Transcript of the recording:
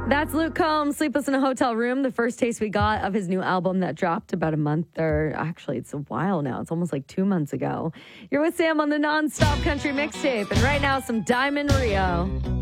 That's Luke Combs, Sleepless in a Hotel Room, the first taste we got of his new album that dropped about a month, or actually it's a while now. It's almost like 2 months ago. You're with Sam on the Non-Stop Country Mixtape, and right now some Diamond Rio.